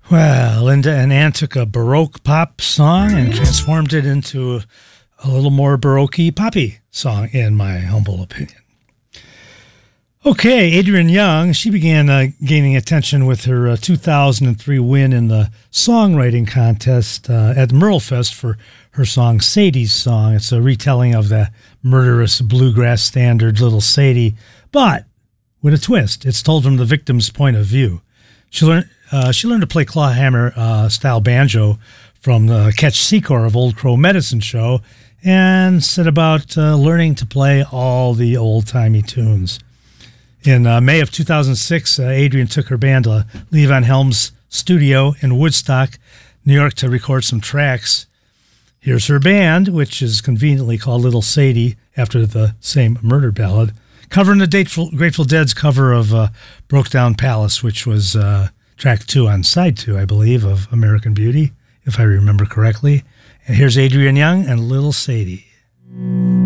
Well, Linda and Ann took a Baroque pop song and transformed it into a little more Baroque poppy song, in my humble opinion. Okay, Adrienne Young, she began gaining attention with her 2003 win in the songwriting contest at Merlefest for her song Sadie's Song. It's a retelling of the murderous bluegrass standard Little Sadie, but with a twist. It's told from the victim's point of view. She learned to play clawhammer style banjo from the Catch Secor of Old Crow Medicine Show, and set about learning to play all the old-timey tunes. In May of 2006, Adrienne took her band to Lee Van Helm's studio in Woodstock, New York, to record some tracks. Here's her band, which is conveniently called Little Sadie, after the same murder ballad, covering the Grateful Dead's cover of Broke Down Palace, which was track 2 on side 2, I believe, of American Beauty, if I remember correctly. And here's Adrienne Young and Little Sadie.